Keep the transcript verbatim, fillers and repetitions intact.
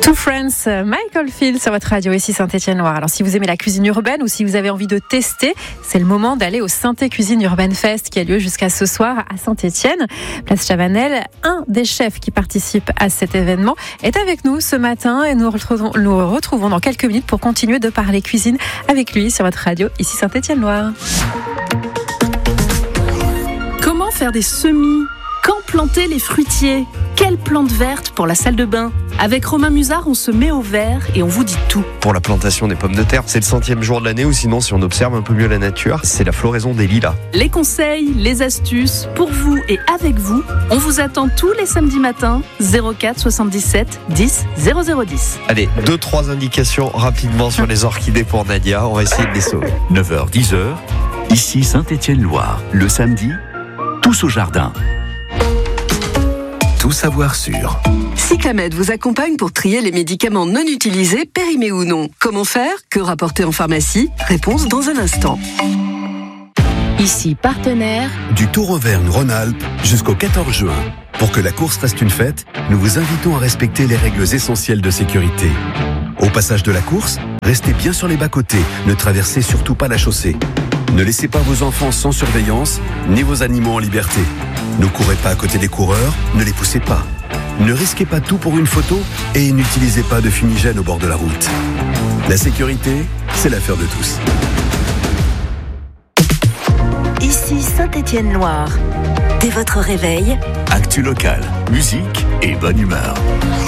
Two Friends, Michael Field sur votre radio ici Saint-Étienne-Loire. Alors si vous aimez la cuisine urbaine ou si vous avez envie de tester, c'est le moment d'aller au Synthé Cuisine Urbaine Fest qui a lieu jusqu'à ce soir à Saint-Étienne, place Chavanel. Un des chefs qui participe à cet événement est avec nous ce matin et nous retrouvons, nous retrouvons dans quelques minutes pour continuer de parler cuisine avec lui sur votre radio ici Saint-Étienne-Loire. Comment faire des semis ? Quand planter les fruitiers ? Quelle plante verte pour la salle de bain ? Avec Romain Musard, on se met au vert et on vous dit tout. Pour la plantation des pommes de terre, c'est le centième jour de l'année, ou sinon, si on observe un peu mieux la nature, c'est la floraison des lilas. Les conseils, les astuces, pour vous et avec vous, on vous attend tous les samedis matins, zéro quatre soixante-dix-sept dix zéro zéro dix. Allez, deux, trois indications rapidement sur les orchidées pour Nadia, on va essayer de les sauver. neuf heures dix heures, ici Saint-Étienne-Loire. Le samedi, tous au jardin. Tout savoir sûr. Cyclamed vous accompagne pour trier les médicaments non utilisés, périmés ou non. Comment faire ? Que rapporter en pharmacie ? Réponse dans un instant. Ici, partenaire du Tour Auvergne-Rhône-Alpes jusqu'au quatorze juin. Pour que la course reste une fête, nous vous invitons à respecter les règles essentielles de sécurité. Au passage de la course, restez bien sur les bas-côtés, ne traversez surtout pas la chaussée. Ne laissez pas vos enfants sans surveillance, ni vos animaux en liberté. Ne courez pas à côté des coureurs, ne les poussez pas. Ne risquez pas tout pour une photo et n'utilisez pas de fumigène au bord de la route. La sécurité, c'est l'affaire de tous. Ici Saint-Étienne-Loire. Dès votre réveil, Actu local, musique et bonne humeur.